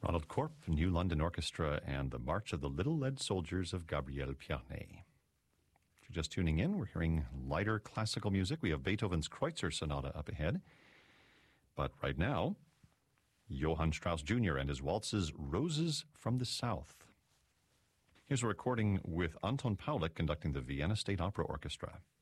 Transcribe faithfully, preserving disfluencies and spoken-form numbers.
Ronald Corp, New London Orchestra, and the March of the Little Lead Soldiers of Gabriel Piarnet. If you're just tuning in, we're hearing lighter classical music. We have Beethoven's Kreutzer Sonata up ahead. But right now, Johann Strauss Junior and his waltzes Roses from the South. Here's a recording with Anton Paulik conducting the Vienna State Opera Orchestra.